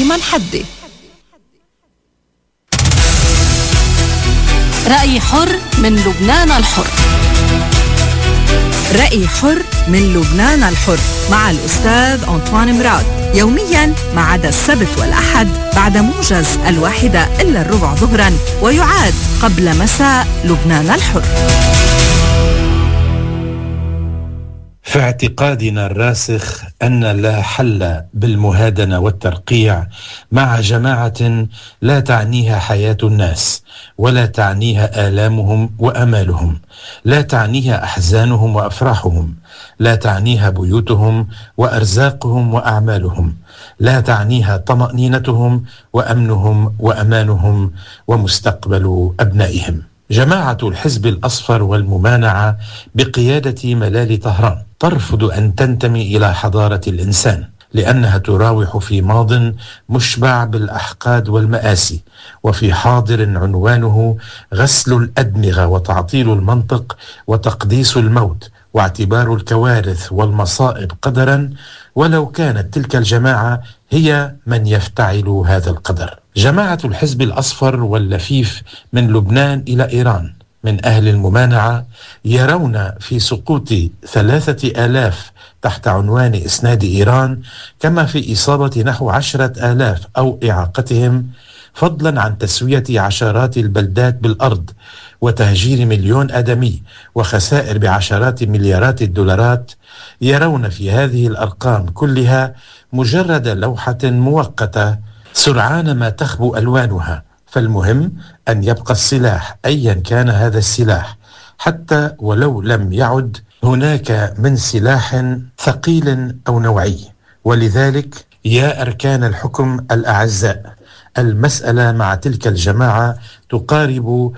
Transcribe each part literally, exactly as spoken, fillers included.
أيمن حدي. رأي حر من لبنان الحر. رأي حر من لبنان الحر مع الأستاذ أنطوان مراد، يومياً ما عدا السبت والأحد بعد موجز الواحدة إلا الربع ظهراً، ويعاد قبل مساء لبنان الحر. في اعتقادنا الراسخ أن لا حل بالمهادنة والترقيع مع جماعة لا تعنيها حياة الناس، ولا تعنيها آلامهم وأمالهم، لا تعنيها أحزانهم وأفراحهم، لا تعنيها بيوتهم وأرزاقهم وأعمالهم، لا تعنيها طمأنينتهم وأمنهم وأمانهم ومستقبل أبنائهم. جماعة الحزب الأصفر والممانعة بقيادة ملال طهران ترفض أن تنتمي إلى حضارة الإنسان، لأنها تراوح في ماض مشبع بالأحقاد والمآسي، وفي حاضر عنوانه غسل الأدمغة وتعطيل المنطق وتقديس الموت واعتبار الكوارث والمصائب قدرا، ولو كانت تلك الجماعة هي من يفتعل هذا القدر. جماعة الحزب الأصفر واللفيف من لبنان إلى إيران من أهل الممانعة يرون في سقوط ثلاثة آلاف تحت عنوان إسناد إيران، كما في إصابة نحو عشرة آلاف أو إعاقتهم، فضلا عن تسوية عشرات البلدات بالأرض وتهجير مليون آدمي وخسائر بعشرات مليارات الدولارات، يرون في هذه الأرقام كلها مجرد لوحة مؤقتة سرعان ما تخبو ألوانها. فالمهم أن يبقى السلاح أيا كان هذا السلاح، حتى ولو لم يعد هناك من سلاح ثقيل أو نوعي. ولذلك يا أركان الحكم الأعزاء، المسألة مع تلك الجماعة تقارب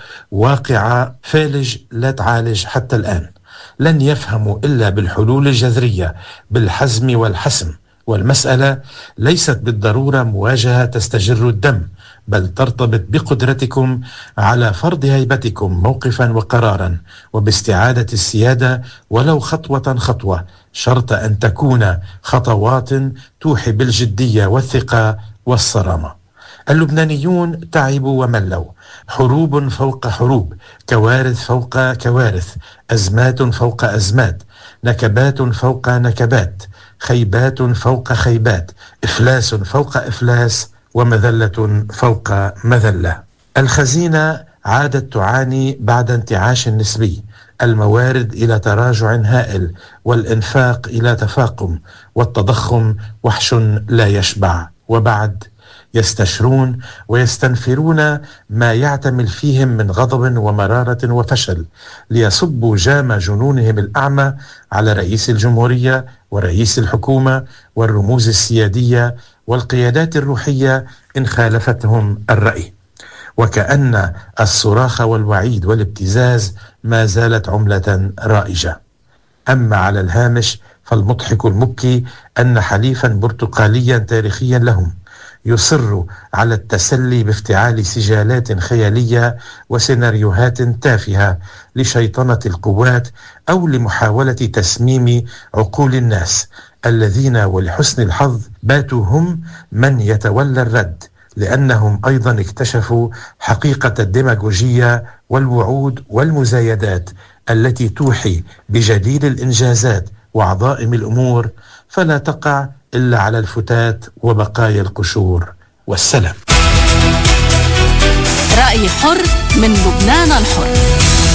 واقع فالج لا تعالج حتى الآن. لن يفهموا إلا بالحلول الجذرية بالحزم والحسم، والمسألة ليست بالضرورة مواجهة تستجر الدم، بل ترتبط بقدرتكم على فرض هيبتكم موقفا وقرارا وباستعادة السيادة ولو خطوة خطوة، شرط أن تكون خطوات توحي بالجدية والثقة والصرامة. اللبنانيون تعبوا وملوا، حروب فوق حروب، كوارث فوق كوارث، أزمات فوق أزمات، نكبات فوق نكبات، خيبات فوق خيبات، إفلاس فوق إفلاس، ومذلة فوق مذلة. الخزينة عادت تعاني بعد انتعاش نسبي، الموارد إلى تراجع هائل، والإنفاق إلى تفاقم، والتضخم وحش لا يشبع. وبعد يستشرون ويستنفرون ما يعتمل فيهم من غضب ومرارة وفشل، ليصبوا جام جنونهم الأعمى على رئيس الجمهورية ورئيس الحكومة والرموز السيادية والقيادات الروحية إن خالفتهم الرأي، وكأن الصراخ والوعيد والابتزاز ما زالت عملة رائجة. أما على الهامش فالمضحك المبكي أن حليفا برتقاليا تاريخيا لهم يصر على التسلي بافتعال سجالات خيالية وسيناريوهات تافهة لشيطنة القوات أو لمحاولة تسميم عقول الناس الذين ولحسن الحظ باتوا هم من يتولى الرد، لأنهم أيضا اكتشفوا حقيقة الديماغوجية والوعود والمزايدات التي توحي بجليل الإنجازات وعظائم الأمور، فلا تقع إلا على الفتات وبقايا القشور. والسلام. رأي حر من لبنان الحر.